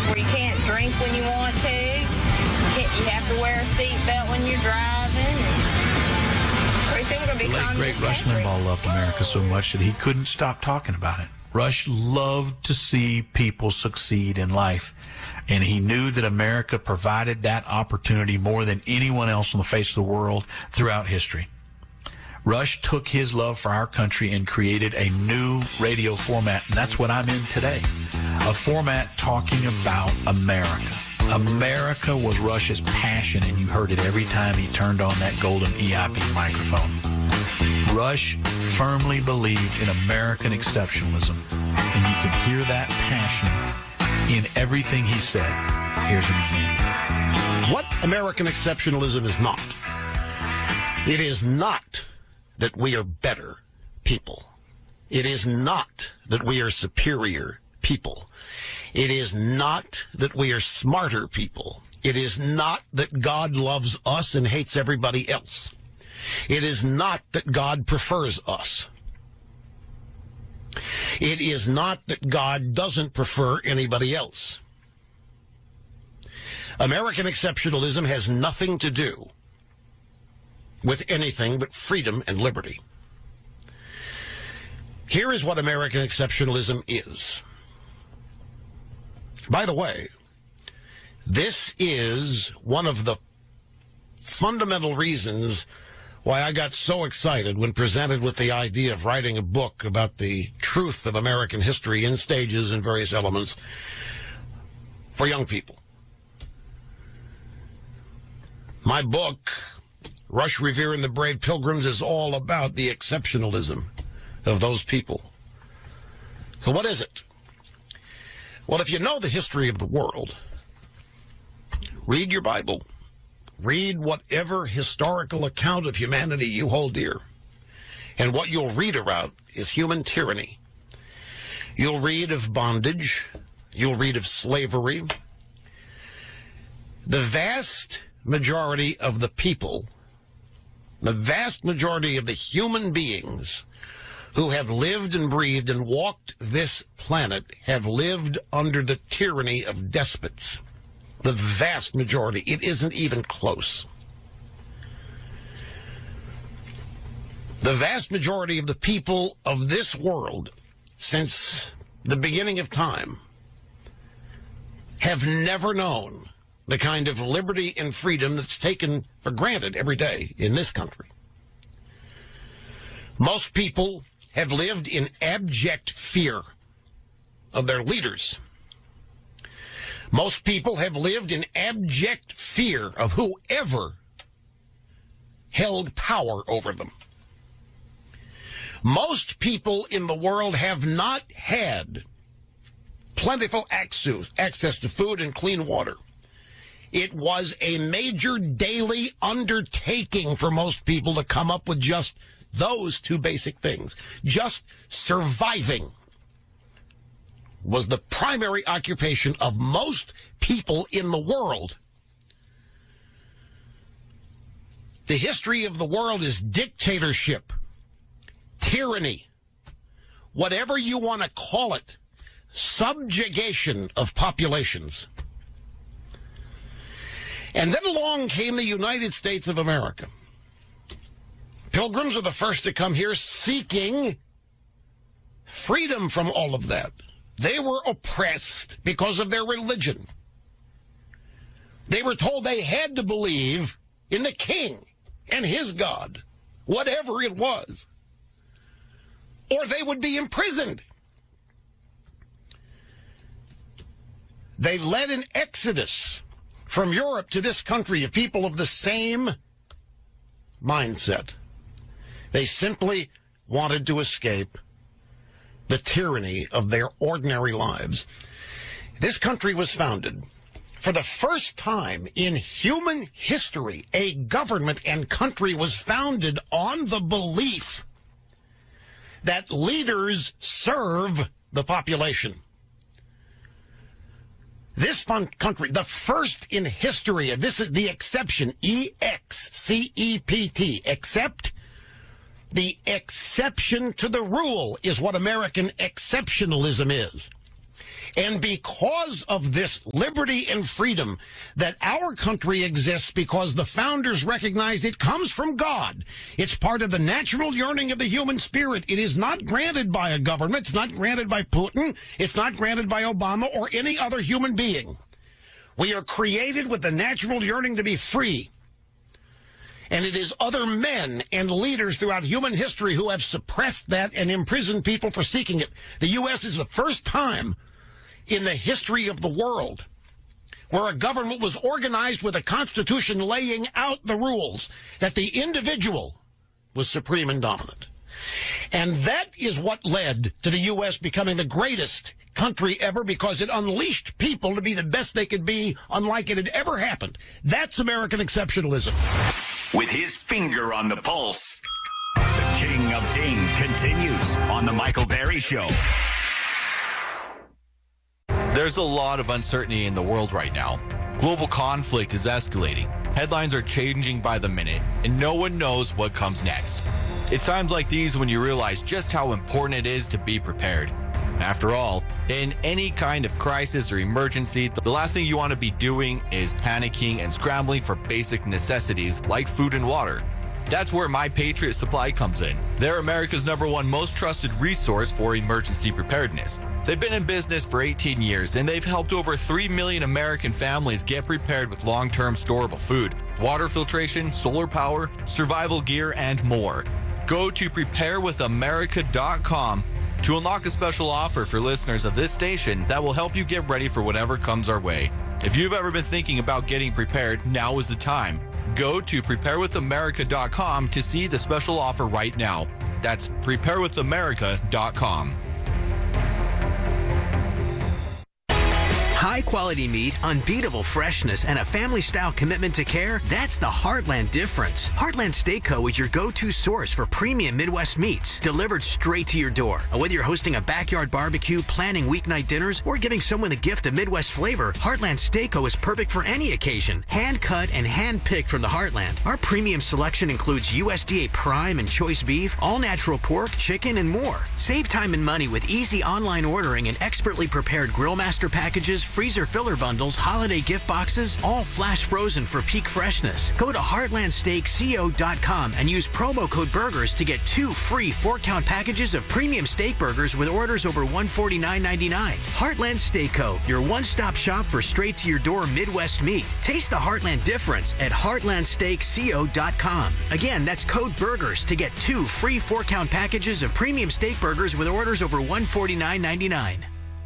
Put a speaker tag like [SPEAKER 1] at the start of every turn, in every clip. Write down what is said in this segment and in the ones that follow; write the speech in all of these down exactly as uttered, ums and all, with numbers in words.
[SPEAKER 1] where you can't drink when you want to. You, can't, you have to wear a seatbelt when you're driving. Pretty soon we're going to be
[SPEAKER 2] The late, great Rush Limbaugh loved America so much that he couldn't stop talking about it. Rush loved to see people succeed in life, and he knew that America provided that opportunity more than anyone else on the face of the world throughout history. Rush took his love for our country and created a new radio format, and that's what I'm in today, a format talking about America. America was Rush's passion, and you heard it every time he turned on that golden E I P microphone. Rush firmly believed in American exceptionalism, and you can hear that passion in everything he said. Here's an example.
[SPEAKER 3] What American exceptionalism is not. It is not that we are better people. It is not that we are superior people. It is not that we are smarter people. It is not that God loves us and hates everybody else. It is not that God prefers us. It is not that God doesn't prefer anybody else. American exceptionalism has nothing to do with anything but freedom and liberty. Here is what American exceptionalism is. By the way, this is one of the fundamental reasons why I got so excited when presented with the idea of writing a book about the truth of American history in stages and various elements for young people. My book, Rush, Revere, and the Brave Pilgrims, is all about the exceptionalism of those people. So what is it? Well, if you know the history of the world, read your Bible. Read whatever historical account of humanity you hold dear. And what you'll read about is human tyranny. You'll read of bondage. You'll read of slavery. The vast majority of the people, the vast majority of the human beings who have lived and breathed and walked this planet have lived under the tyranny of despots. The vast majority. It isn't even close. The vast majority of the people of this world, since the beginning of time, have never known the kind of liberty and freedom that's taken for granted every day in this country. Most people have lived in abject fear of their leaders. Most people have lived in abject fear of whoever held power over them. Most people in the world have not had plentiful access to food and clean water. It was a major daily undertaking for most people to come up with just those two basic things. Just surviving was the primary occupation of most people in the world. The history of the world is dictatorship, tyranny, whatever you want to call it, subjugation of populations. And then along came the United States of America. Pilgrims were the first to come here seeking freedom from all of that. They were oppressed because of their religion. They were told they had to believe in the king and his God, whatever it was, or they would be imprisoned. They led an exodus from Europe to this country of people of the same mindset. They simply wanted to escape the tyranny of their ordinary lives. This country was founded. For the first time in human history, a government and country was founded on the belief that leaders serve the population. This fun country, the first in history, and this is the exception, E X C E P T, except the exception to the rule is what American exceptionalism is. And because of this liberty and freedom that our country exists because the founders recognized it comes from God. It's part of the natural yearning of the human spirit. It is not granted by a government. It's not granted by Putin. It's not granted by Obama or any other human being. We are created with the natural yearning to be free. And it is other men and leaders throughout human history who have suppressed that and imprisoned people for seeking it. The U S is the first time in the history of the world where a government was organized with a constitution laying out the rules that the individual was supreme and dominant. And that is what led to the U S becoming the greatest country ever, because it unleashed people to be the best they could be, unlike it had ever happened. That's American exceptionalism.
[SPEAKER 4] With his finger on the pulse, the King of Ding continues on The Michael Berry Show.
[SPEAKER 5] There's a lot of uncertainty in the world right now. Global conflict is escalating. Headlines are changing by the minute, and no one knows what comes next. It's times like these when you realize just how important it is to be prepared. After all, in any kind of crisis or emergency, the last thing you want to be doing is panicking and scrambling for basic necessities like food and water. That's where My Patriot Supply comes in. They're America's number one most trusted resource for emergency preparedness. They've been in business for eighteen years, and they've helped over three million American families get prepared with long-term storable food, water filtration, solar power, survival gear, and more. Go to prepare with america dot com to unlock a special offer for listeners of this station that will help you get ready for whatever comes our way. If you've ever been thinking about getting prepared, now is the time. Go to prepare with america dot com to see the special offer right now. That's prepare with america dot com.
[SPEAKER 6] High-quality meat, unbeatable freshness, and a family-style commitment to care, that's the Heartland difference. Heartland Steak Co. is your go-to source for premium Midwest meats, delivered straight to your door. And whether you're hosting a backyard barbecue, planning weeknight dinners, or giving someone a gift of Midwest flavor, Heartland Steak Co. is perfect for any occasion. Hand-cut and hand-picked from the Heartland. Our premium selection includes U S D A prime and choice beef, all-natural pork, chicken, and more. Save time and money with easy online ordering and expertly prepared Grill Master packages, freezer filler bundles, holiday gift boxes, all flash frozen for peak freshness. Go to heartland steak co dot com and use promo code BURGERS to get two free four-count packages of premium steak burgers with orders over one forty-nine ninety-nine. Heartland Steak Co., your one-stop shop for straight-to-your-door Midwest meat. Taste the Heartland difference at heartland steak co dot com. Again, that's code BURGERS to get two free four-count packages of premium steak burgers with orders over one forty-nine ninety-nine.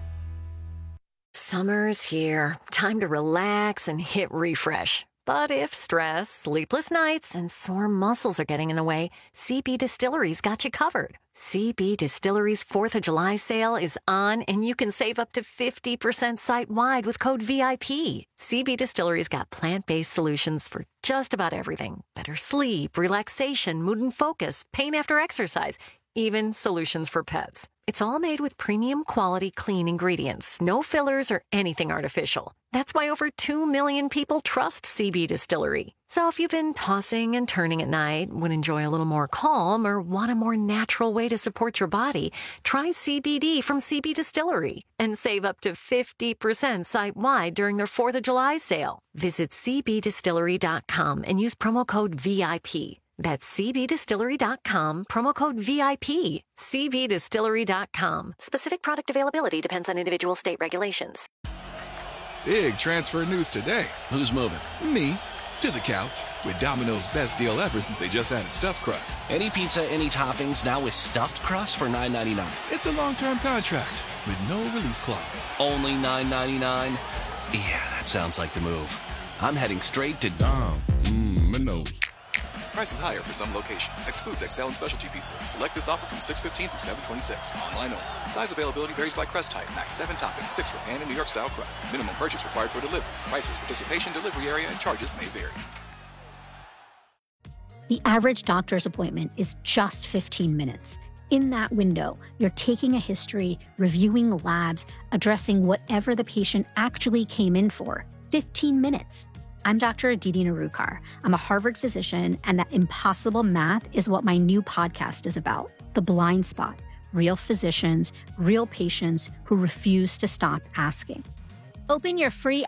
[SPEAKER 7] Summer's here. Time to relax and hit refresh. But if stress, sleepless nights, and sore muscles are getting in the way, C B Distillery's got you covered. C B Distillery's fourth of July sale is on, and you can save up to fifty percent site-wide with code V I P. C B Distillery's got plant-based solutions for just about everything. Better sleep, relaxation, mood and focus, pain after exercise, even solutions for pets. It's all made with premium quality clean ingredients, no fillers or anything artificial. That's why over two million people trust C B Distillery. So if you've been tossing and turning at night, would enjoy a little more calm, or want a more natural way to support your body, try C B D from C B Distillery and save up to fifty percent site-wide during their fourth of July sale. Visit c b distillery dot com and use promo code V I P. That's c b distillery dot com, promo code V I P. c b distillery dot com. Specific product availability depends on individual state regulations.
[SPEAKER 8] Big transfer news today.
[SPEAKER 9] Who's moving?
[SPEAKER 8] Me. To the couch. With Domino's best deal ever since they just added stuffed crust.
[SPEAKER 9] Any pizza, any toppings, now with stuffed crust for nine ninety-nine.
[SPEAKER 8] It's a long-term contract with no release clause.
[SPEAKER 9] Only nine ninety-nine? Yeah, that sounds like the move. I'm heading straight to Dom.
[SPEAKER 8] Mmm, Minos. Prices higher for some locations. Excludes X L and specialty pizzas. Select this offer from six fifteen through seven twenty-six. Online only. Size availability varies by crust type. Max seven toppings, six for pan and New York style crust. Minimum purchase required for delivery. Prices, participation, delivery area, and charges may vary.
[SPEAKER 10] The average doctor's appointment is just fifteen minutes. In that window, you're taking a history, reviewing labs, addressing whatever the patient actually came in for. fifteen minutes. I'm Doctor Aditi Narukar. I'm a Harvard physician, and that impossible math is what my new podcast is about, The Blind Spot, real physicians, real patients who refuse to stop asking. Open your free